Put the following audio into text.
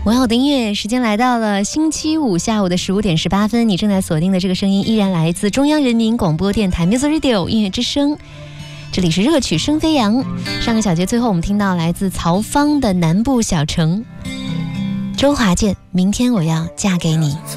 文好的音乐时间来到了星期五下午的15点18分，你正在锁定的这个声音依然来自中央人民广播电台 Music Radio 音乐之声，这里是热曲声飞扬。上个小节最后我们听到来自曹芳的南部小城，周华健明天我要嫁给你。